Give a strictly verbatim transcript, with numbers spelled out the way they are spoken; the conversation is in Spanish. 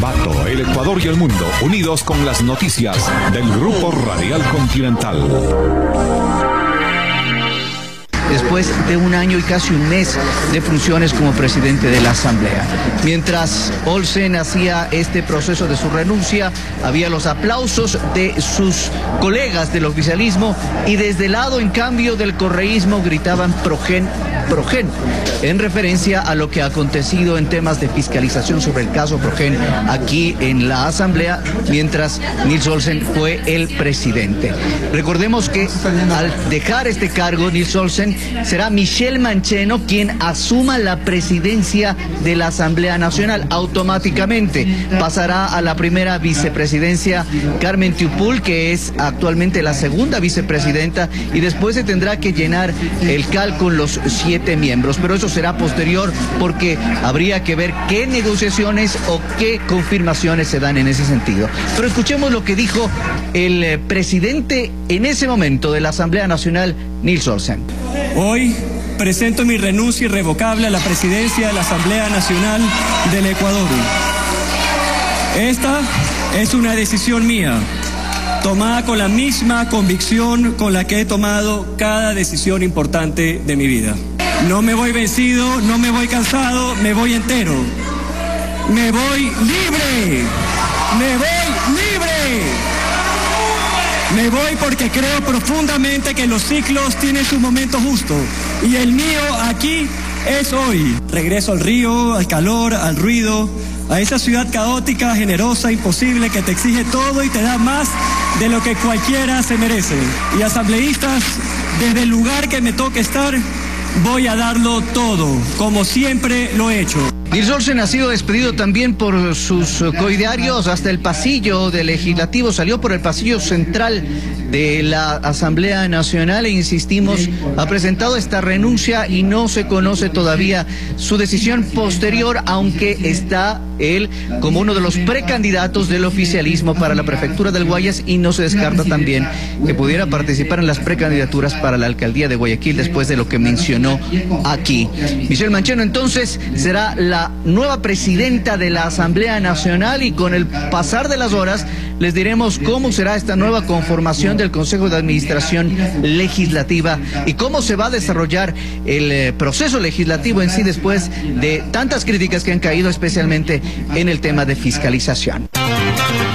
Ambato, el Ecuador y el mundo, unidos con las noticias del Grupo Radial Continental. Después de un año y casi un mes de funciones como presidente de la Asamblea. Mientras Olsen hacía este proceso de su renuncia, había los aplausos de sus colegas del oficialismo y desde el lado, en cambio, del correísmo gritaban progen, progen, en referencia a lo que ha acontecido en temas de fiscalización sobre el caso Progen aquí en la Asamblea, mientras Nils Olsen fue el presidente. Recordemos que al dejar este cargo, Nils Olsen, será Michel Mancheno quien asuma la presidencia de la Asamblea Nacional. Automáticamente pasará a la primera vicepresidencia Carmen Teupul, que es actualmente la segunda vicepresidenta, y después se tendrá que llenar el cal con los siete miembros. Pero eso será posterior porque habría que ver qué negociaciones o qué confirmaciones se dan en ese sentido. Pero escuchemos lo que dijo el presidente en ese momento de la Asamblea Nacional, Nils Olsen. Hoy presento mi renuncia irrevocable a la presidencia de la Asamblea Nacional del Ecuador. Esta es una decisión mía, tomada con la misma convicción con la que he tomado cada decisión importante de mi vida. No me voy vencido, no me voy cansado, me voy entero. Me voy libre, me voy libre. Me voy porque creo profundamente que los ciclos tienen su momento justo y el mío aquí es hoy. Regreso al río, al calor, al ruido, a esa ciudad caótica, generosa, imposible, que te exige todo y te da más de lo que cualquiera se merece. Y asambleístas, desde el lugar que me toque estar, voy a darlo todo, como siempre lo he hecho. Nils Olsen ha sido despedido también por sus coidearios hasta el pasillo del Legislativo. Salió por el pasillo central de la Asamblea Nacional e, insistimos, ha presentado esta renuncia y no se conoce todavía su decisión posterior, aunque está él como uno de los precandidatos del oficialismo para la prefectura del Guayas, y no se descarta también que pudiera participar en las precandidaturas para la alcaldía de Guayaquil después de lo que mencionó aquí. Michel Mancheno entonces será la nueva presidenta de la Asamblea Nacional, y con el pasar de las horas les diremos cómo será esta nueva conformación del Consejo de Administración Legislativa y cómo se va a desarrollar el eh, proceso legislativo en sí después de tantas críticas que han caído especialmente en el tema de fiscalización.